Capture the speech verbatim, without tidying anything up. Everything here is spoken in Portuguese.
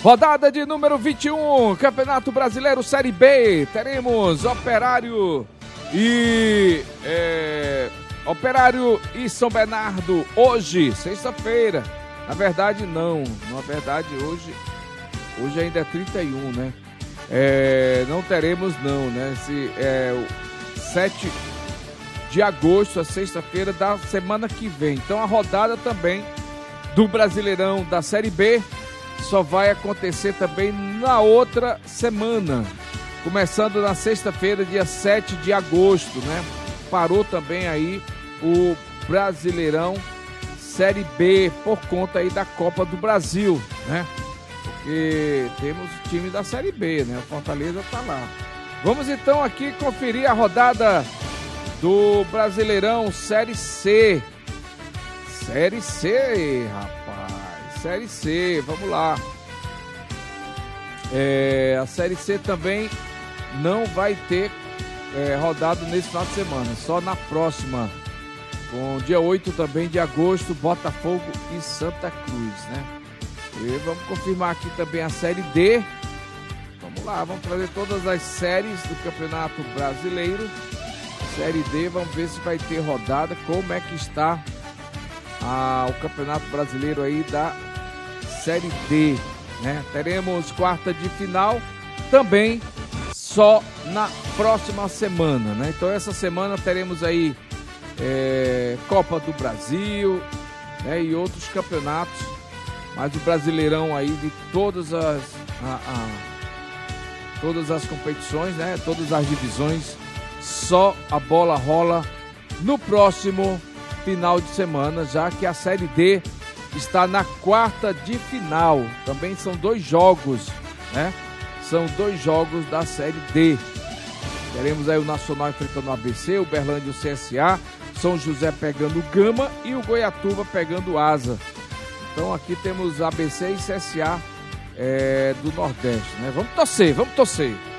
Rodada de número vinte e um, Campeonato Brasileiro Série B. Teremos Operário e é, Operário e São Bernardo hoje, sexta-feira. Na verdade não, na verdade hoje, hoje ainda é trinta e um, né? É, não teremos não, né? Se, é, o sete de agosto, a sexta-feira da semana que vem. Então a rodada também do Brasileirão da Série B só vai acontecer também na outra semana, começando na sexta-feira, dia sete de agosto, né? Parou também aí o Brasileirão Série B por conta aí da Copa do Brasil, né? Porque temos o time da Série B, né? O Fortaleza tá lá. Vamos então aqui conferir a rodada do Brasileirão Série C. Série C, rapaz. Série C, vamos lá. É, a Série C também não vai ter é, rodado nesse final de semana, só na próxima, com dia oito também de agosto, Botafogo e Santa Cruz, né? E vamos confirmar aqui também a Série D. Vamos lá, vamos trazer todas as séries do Campeonato Brasileiro. Série D, vamos ver se vai ter rodada, como é que está a, o Campeonato Brasileiro aí da Série D, né? Teremos quarta de final também só na próxima semana, né? Então essa semana teremos aí é, Copa do Brasil, né? E outros campeonatos, mas o Brasileirão aí de todas as a, a, todas as competições, né? Todas as divisões, só a bola rola no próximo final de semana, já que a Série D está na quarta de final. Também são dois jogos, né? São dois jogos da Série D. Teremos aí o Nacional enfrentando o A B C, o Berlândia e o C S A, São José pegando o Gama e o Goiatuba pegando o Asa. Então aqui temos A B C e C S A é, do Nordeste, né? Vamos torcer, vamos torcer.